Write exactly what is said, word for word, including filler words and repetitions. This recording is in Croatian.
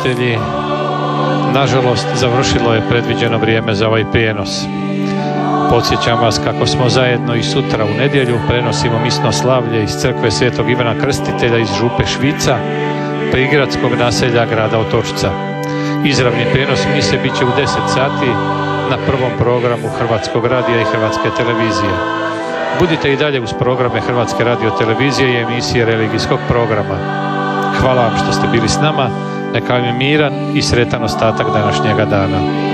gledatelji, nažalost završilo je predviđeno vrijeme za ovaj prijenos. Podsjećam vas kako smo zajedno i sutra u nedjelju prenosimo misno slavlje iz crkve Svetog Ivana Krstitelja iz župe Švica, prigradskog naselja grada Otočca. Izravni prijenos mise bit će u deset sati na prvom programu Hrvatskog radija i Hrvatske televizije. Budite i dalje uz programe Hrvatske radiotelevizije i emisije religijskog programa. Hvala vam što ste bili s nama, neka vam je miran i sretan ostatak današnjega dana.